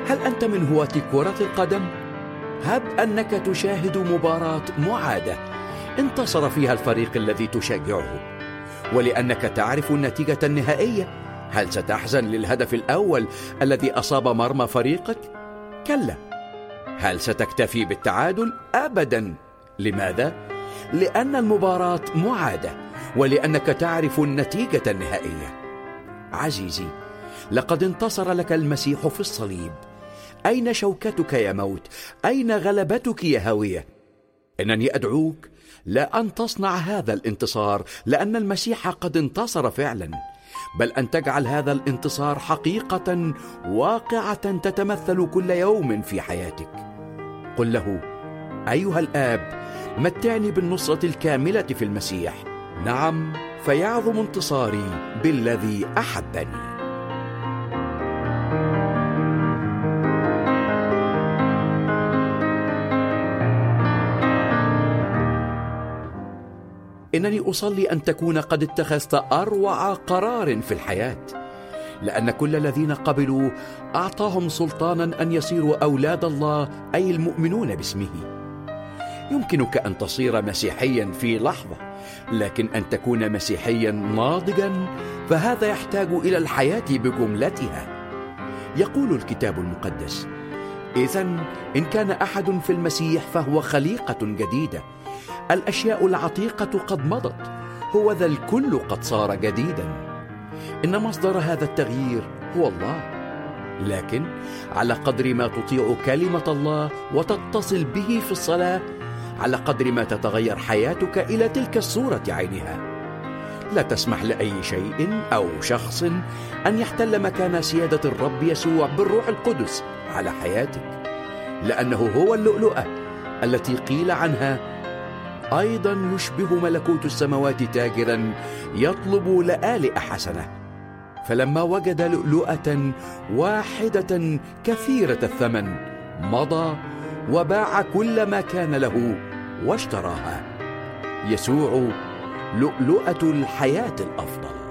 هل أنت من هواة كرة القدم؟ هب أنك تشاهد مباراة معادة انتصر فيها الفريق الذي تشجعه، ولأنك تعرف النتيجة النهائية، هل ستحزن للهدف الأول الذي أصاب مرمى فريقك؟ كلا. هل ستكتفي بالتعادل؟ أبدا. لماذا؟ لأن المباراة معادة، ولأنك تعرف النتيجة النهائية. عزيزي، لقد انتصر لك المسيح في الصليب. أين شوكتك يا موت؟ أين غلبتك يا هاوية؟ إنني أدعوك لا أن تصنع هذا الانتصار، لأن المسيح قد انتصر فعلا، بل أن تجعل هذا الانتصار حقيقة واقعة تتمثل كل يوم في حياتك. قل له: أيها الآب، متعني بالنصرة الكاملة في المسيح. نعم، فيعظم انتصاري بالذي أحبني. إنني أصلي أن تكون قد اتخذت أروع قرار في الحياة، لأن كل الذين قبلوا أعطاهم سلطانا أن يصيروا أولاد الله، أي المؤمنون باسمه. يمكنك أن تصير مسيحيا في لحظة، لكن أن تكون مسيحيا ناضجا فهذا يحتاج إلى الحياة بجملتها. يقول الكتاب المقدس: إذن إن كان أحد في المسيح فهو خليقة جديدة، الأشياء العتيقة قد مضت، هو ذا الكل قد صار جديدا. إن مصدر هذا التغيير هو الله، لكن على قدر ما تطيع كلمة الله وتتصل به في الصلاة، على قدر ما تتغير حياتك إلى تلك الصورة عينها. لا تسمح لأي شيء أو شخص أن يحتل مكان سيادة الرب يسوع بالروح القدس على حياتك، لأنه هو اللؤلؤة التي قيل عنها: أيضا يشبه ملكوت السماوات تاجرا يطلب لآلئ حسنة، فلما وجد لؤلؤة واحدة كثيرة الثمن مضى وباع كل ما كان له واشتراها. يسوع لؤلؤة الحياة الأفضل.